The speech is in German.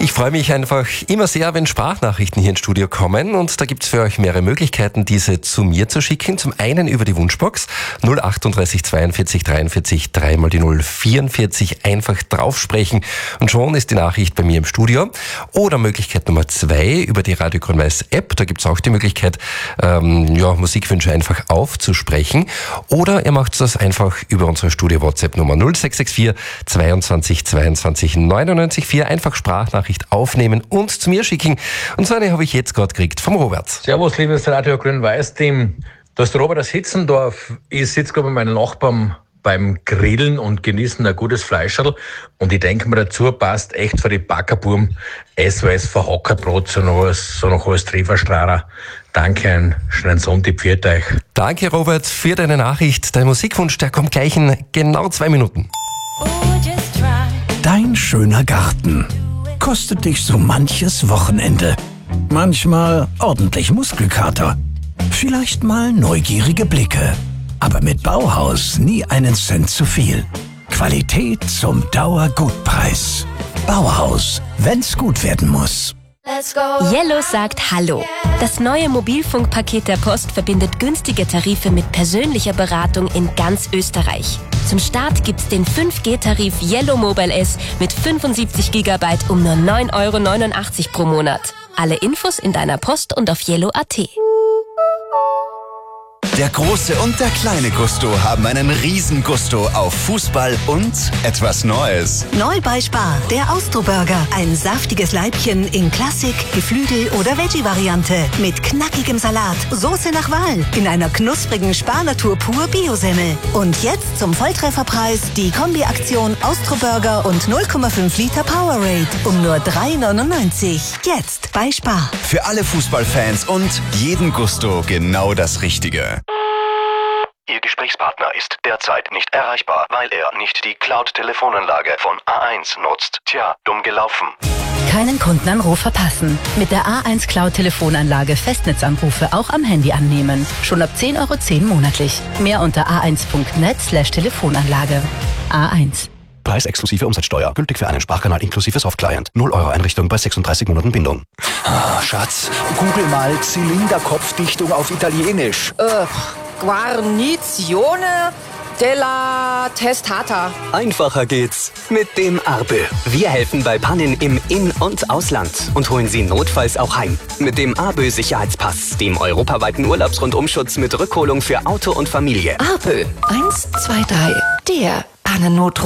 Ich freue mich einfach immer sehr, wenn Sprachnachrichten hier ins Studio kommen, und da gibt es für euch mehrere Möglichkeiten, diese zu mir zu schicken. Zum einen über die Wunschbox 038 42 43 3 mal die 044, einfach draufsprechen und schon ist die Nachricht bei mir im Studio. Oder Möglichkeit Nummer 2 über die Radio Grün-Weiß App, da gibt es auch die Möglichkeit, Musikwünsche einfach aufzusprechen. Oder ihr macht das einfach über unsere Studio-WhatsApp-Nummer 0664 22 22 99 4, einfach Sprachnachricht aufnehmen und zu mir schicken. Und so eine habe ich jetzt gerade gekriegt vom Robert. Servus, liebes Radio Grün-Weiß-Team. Da ist der Robert aus Hitzendorf. Ich sitze gerade mit meinen Nachbarn beim Grillen und genießen ein gutes Fleischerl. Und ich denke mir, dazu passt echt für die Backerbuben SOS Verhockerbrot, so noch als Trefferstrahler. Danke, einen schönen Sonntag, pfiat euch. Danke, Robert, für deine Nachricht. Dein Musikwunsch, der kommt gleich in genau 2 Minuten. Dein schöner Garten kostet dich so manches Wochenende. Manchmal ordentlich Muskelkater. Vielleicht mal neugierige Blicke. Aber mit Bauhaus nie einen Cent zu viel. Qualität zum Dauergutpreis. Bauhaus, wenn's gut werden muss. Yellow sagt Hallo. Das neue Mobilfunkpaket der Post verbindet günstige Tarife mit persönlicher Beratung in ganz Österreich. Zum Start gibt's den 5G-Tarif Yellow Mobile S mit 75 GB um nur 9,89 € pro Monat. Alle Infos in deiner Post und auf yellow.at. Der große und der kleine Gusto haben einen Riesengusto auf Fußball und etwas Neues. Neu bei Spar, der Austro-Burger. Ein saftiges Leibchen in Klassik, Geflügel oder Veggie-Variante. Mit knackigem Salat, Soße nach Wahl. In einer knusprigen Spar-Natur pur Bio-Semmel. Und jetzt zum Volltrefferpreis die Kombi-Aktion Austro-Burger und 0,5 Liter Powerade. Um nur 3,99 €. Jetzt bei Spar. Für alle Fußballfans und jeden Gusto genau das Richtige. Ihr Gesprächspartner ist derzeit nicht erreichbar, weil er nicht die Cloud-Telefonanlage von A1 nutzt. Tja, dumm gelaufen. Keinen Kundenanruf verpassen. Mit der A1 Cloud-Telefonanlage Festnetzanrufe auch am Handy annehmen. Schon ab 10,10 € monatlich. Mehr unter a1.net/Telefonanlage. A1. Preis exklusive Umsatzsteuer. Gültig für einen Sprachkanal inklusive Softclient. 0 € Einrichtung bei 36 Monaten Bindung. Schatz, google mal Zylinderkopfdichtung auf Italienisch. Guarnizione della Testata. Einfacher geht's mit dem ARBE. Wir helfen bei Pannen im In- und Ausland und holen Sie notfalls auch heim. Mit dem ARBE Sicherheitspass, dem europaweiten Urlaubsrundumschutz mit Rückholung für Auto und Familie. ARBE 123, der Pannennotrufe.